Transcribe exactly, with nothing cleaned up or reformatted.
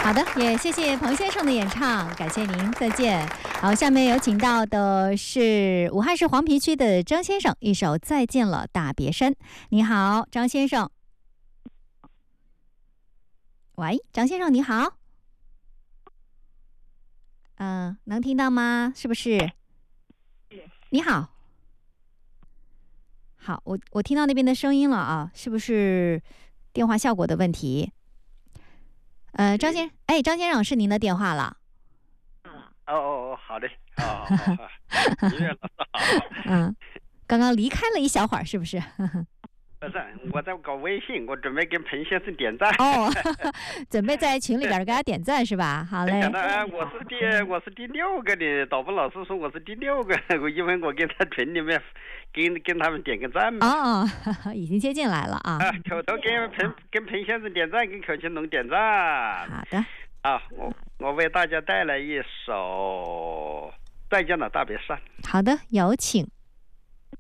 好的，也谢谢彭先生的演唱，感谢您，再见。好，下面有请到的是武汉市黄陂区的张先生，一首《再见了大别山》。你好，张先生。喂，张先生你好。嗯、呃，能听到吗？是不是？你好。好，我我听到那边的声音了啊，是不是电话效果的问题？呃，张先，哎，张先生是您的电话了。 哦哦，好的，哦，好，音乐老师好。 嗯，刚刚离开了一小会儿，是不是？ 不是，我在搞微信，我准备跟彭先生点赞。 哦，准备在群里边给他点赞是吧？好嘞。 我是第我是第六个的，导播老师说我是第六个，我因为我跟他群里面跟跟他们点个赞嘛。 哦，已经接进来了啊。 啊，口头跟彭跟彭先生点赞，跟口琴龙点赞。 好的。 啊，我我为大家带来一首《再见了大别山》。 好的，有请。